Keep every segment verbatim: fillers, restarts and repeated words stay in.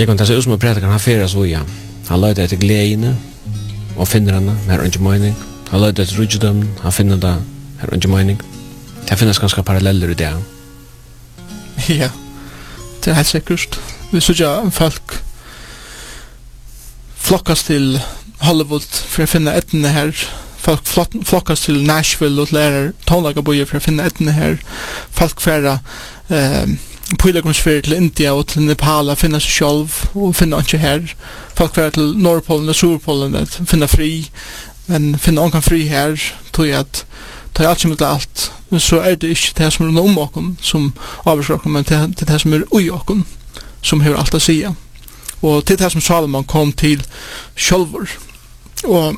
Jag kan ta sig ut som att prata kan ha fyra så ja. Han löjde efter glädjene och finner henne, här är inte mening. Han löjde efter rydgedömen, han finner det, här är inte mening. Det finns ganska paralleller i det. Ja, det är helt säkert. Vi såg ja folk flockas till Hollywood för att finna ettorna här. Folk flockas till Nashville och lärar tonlagabojer för att finna ettorna här. Folk färra eh, pilgrimsfärd till India och till Nepal att finna sig själv och finna inte här. Folk färra till Norrpolen och Surpolen att finna fri. Men finna onkan fri här tror jag att ta allt som allt. Så är det inte det som är om oss som avskraka, men det är det som är ui oss som har allt att säga. Och till det som Salomon kom till självor. Och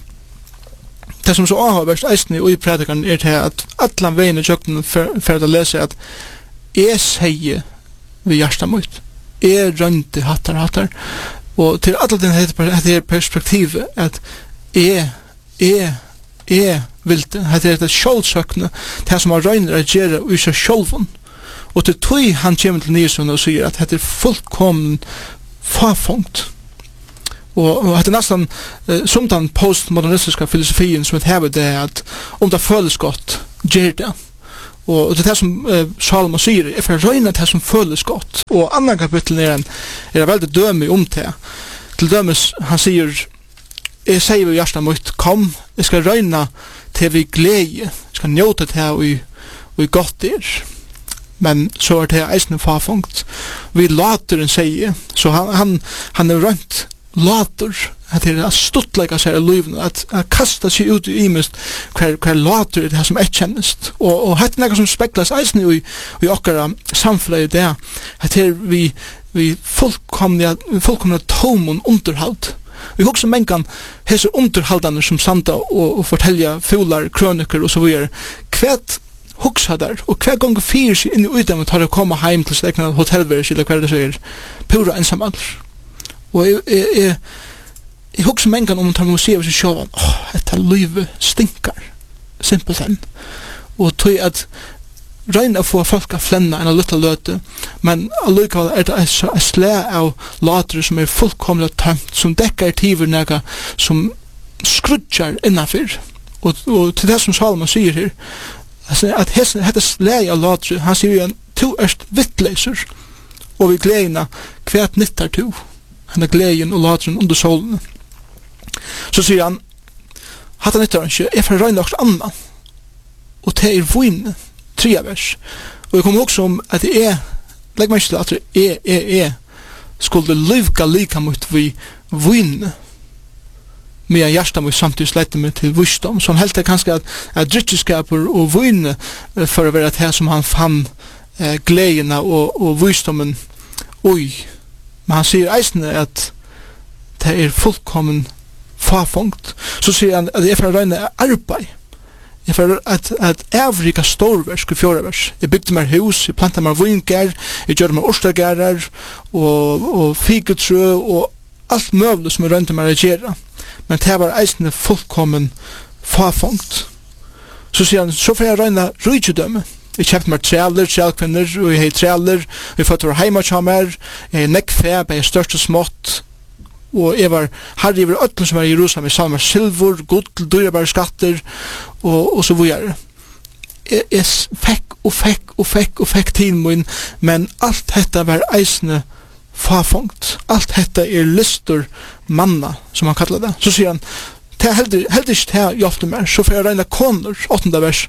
det som så avhörst eisen i predikan är det att alla vägen i kökten för att läsa att jag säger vid hjärsta mot. Jag rönte hattar hattar. Och till alla den här perspektivet att jag är är vilt det är ett självsökande det som har röjner att göra i sig själven. Och till tog han kommer till Nilsson och säger att det är fullkommen farfångt. Och, och att det nästan eh, som den postmodernistiska filosofin som ett hävd det att om det följes gott, gör det. Och, och det är det som eh, Salomon säger, är för röjna det som följes gott. Och annan kapitel är en är väldigt dömig om det. Till dömes, han säger jag säger vi hjärsta mot kom, jag ska röjna till vi glädje, jag ska njóta till här och vi gott er. Men så är det eisen farfångt. Vi later en säger, så han, han, han är rönt later, att det är att stuttlägga sig i livet, att, att kasta sig ut i imest hver, hver later är det här som är kännest. Och, och det är något som speklas eisen i, i åkara samfället det, att det är vi, vi fullkomliga, fullkomliga tomon underhalt. Vi också mänkan hese underhaldande som santa och, och fortälja fular, kröniker och så vidare. Kvärt huxa där och kvärt gånger fyra sig in i utan tar att komma hem till släkna hotellvärds eller kvärt det säger pura ensamall. Och jag, jag, jag, jag huxa mänkan om man tar museet och så själv åh, detta liv stinkar. Simpelt än. Och tog att röjna att få folk att flänna en liten löte, men allukal är det ett slä av later som är fullkomligt tömt, som deckar tiver som skrutjar innanför. Och, och till det som Salomon säger här, att detta slä av later, han säger ju en to erst vittläser, och vi glädjena kvärt nyttar to, han är glädjen och lateren under solen. Så säger han, hatt han nyttar inte, jag får röjna också annan, och det är vinn, tre vers. Och jag kommer också om att det är lägg mig till att det är, är, är skulle lyfka lika mot vi vinn med hjärsta mot samtidigt släta mig till visdom. Så han helt är kanske att, att drytteskaper och vinn för att vara det här som han fann eh, glädjena och, och visdomen oj. Men han säger eisen att det är fullkommen farfångt. Så säger han att det är för att röjna arbeid. Jag får att att ävrika storverk i fjärde vers. Jag byggde mer hus, jag plantade mer vinkar, jag gjorde mer ostergärar och och fikatrö och allt möjligt som är runt mig att göra. Men det var eisen fullkommen farfångt. Så säger han, så får jag röjna rydgedöme. Jag köpte mig träller, trällkvinnor, och jag har träller, jag får ta hemma till mig, jag har näckfäb, jag är störst och smått. Og jeg var herre i ötlen som var i Jerusalem, jeg sa meg silver, guld, dyrebare skatter, og, og så videre. Jeg, jeg fikk og fikk og fikk og fikk til min, men alt dette var eisende farfångt. Alt dette er lister manna, som han kallar det. Så sier han, det er heldig, heldig ikke det jeg ofte mer, så får jeg regna koner, åttende vers.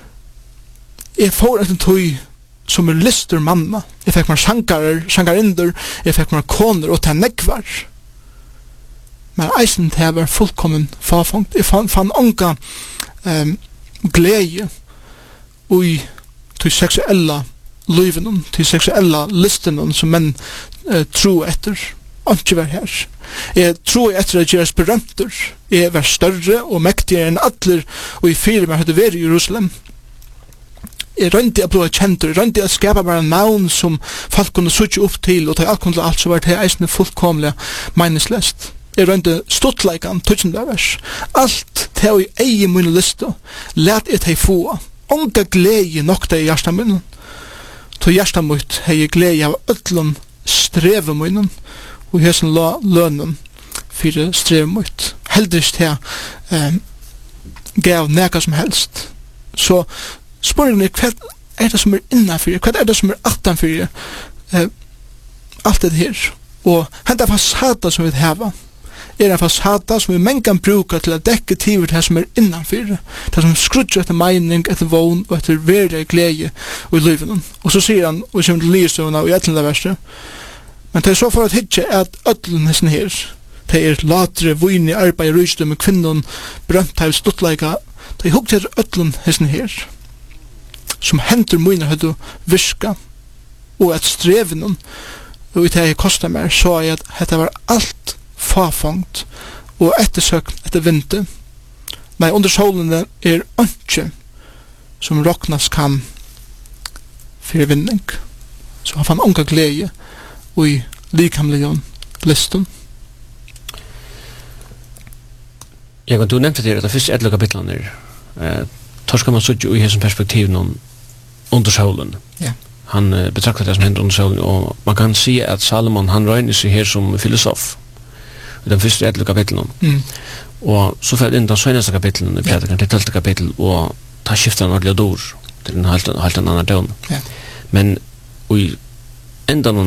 Jeg får etter tøy som er lister manna. Jeg fikk meg sankarer, sankarinder, jeg fikk meg koner og til nekvar. Men eisen til var fullkommen farfångt. Jeg fann, fann onka um, glede i til seksuella liven, til seksuella listen som menn uh, tro etter. Ikke var her. Jeg tror etter at jeg er berømter. Jeg var større og mektigere enn atler, og i fire meg hadde vært i Jerusalem. Jeg rønte å bli kjent, jeg rønte å skapa bare navn som folk kunne sutte opp til, og til alt kunne alt, så var det eisen fullkomlig meningsløst. Jeg rønte stortleikan, tutsende vers. Alt til å eie mine liste, let jeg til få. Onga glede nok det i hjertet min. Til hjertet mitt har jeg glede av øtlen streve min. og hessen lønnen for strev mot. Heldig til um, gav neka som helst. Så spørsmålet er hva er det som er innanfyr, hva er det som er attanfyr, uh, alt det her. Og henta fasada som vi hava, er en fasada som vi mengan brukar til å dekke tiver det som er innanfyr, det som skrutjer etter mening, etter vogn og etter verre glede og i livet. Og så sier han, og kommer til livsøvna og i etlanda verset, men det er så for at hitje er at ødlen hessen her, det er latre, vojni, arbeid, rysdom, kvinnon, brømtheim, stuttleika, det er hukk til ødlen hessen her, som henter mine høyde virka, og at streven, og i det jeg kostet meg, så jeg at dette var alt fafangt, og ettersøkt etter vinter. Nei, under solene er ønske som råknas kan for vinning. Så han fann unga glede og i likamligen listen. Ja, du nevnte det at det første edle kapitlene er eh, tar skal man suttje i hesson perspektiv noen under solen. Ja. Han uh, betraktar det som hender under solen, og man kan si at Salomon, han røyner seg her som filosof i den første edle kapitlen. Mm. Og så fyrir inn den søgneste kapitlen i Prædikan, det tølte kapittel, og ta skifter han ordentlig dår til en helt, helt en annen tøvn. Ja. Men i enda